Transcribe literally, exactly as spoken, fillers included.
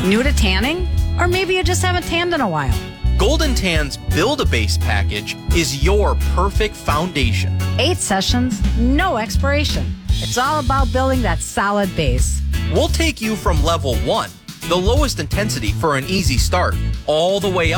New to tanning? Or maybe you just haven't tanned in a while. Golden Tan's Build-A-Base package is your perfect foundation. Eight sessions, no expiration. It's all about building that solid base. We'll take you from level one, the lowest intensity for an easy start, all the way up